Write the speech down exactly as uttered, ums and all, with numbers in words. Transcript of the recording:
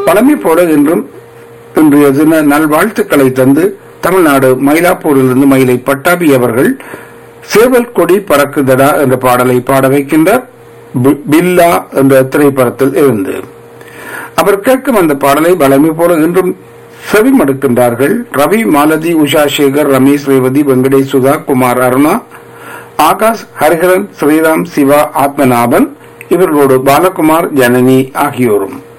பழமை போல இன்றும் இன்றைய தின நல்வாழ்த்துக்களை தந்து தமிழ்நாடு மயிலாப்பூரிலிருந்து மயிலை பட்டாபி அவர்கள் சேவல் கொடி பறக்குதடா என்ற பாடலை பாட வைக்கின்றார் பில்லா என்ற திரைப்படத்தில் இருந்து. அவர் கேட்கும் அந்த பாடலை பலமை போல இன்றும் செவிமடுக்கின்றார்கள். ரவி, மாலதி, உஷா சேகர், ரமேஷ், ரேவதி, வெங்கடேஷ், சுதா, குமார், அருணா, ஆகாஷ், ஹரிஹரன், ஸ்ரீராம், சிவா, ஆத்மநாபன், இவர்களோடு பாலகுமார், ஜனனி ஆகியோரும்.